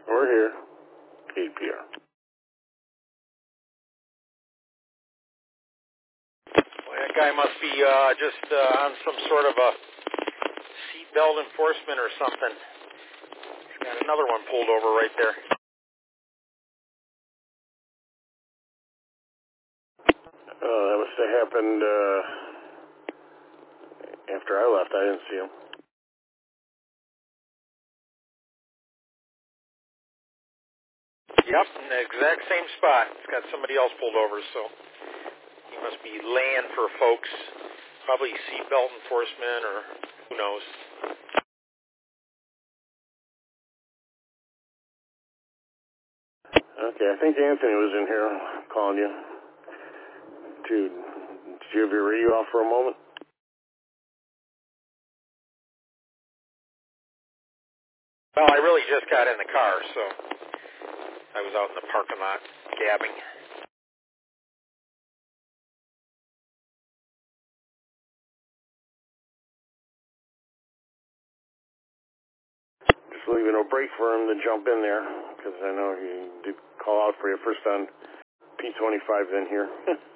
We're here. APR. Well, that guy must be just on some sort of a seatbelt enforcement or something. He's got another one pulled over right there. That must have happened after I left. I didn't see him. Yep, in the exact same spot. It's got somebody else pulled over, so he must be laying for folks. Probably seatbelt enforcement or who knows. Okay, I think Anthony was in here calling you. Dude, did you have your radio off for a moment? Well, I really just got in the car, so I was out in the parking lot gabbing. Just leaving a break for him to jump in there, because I know he did call out for you first on P25 in here.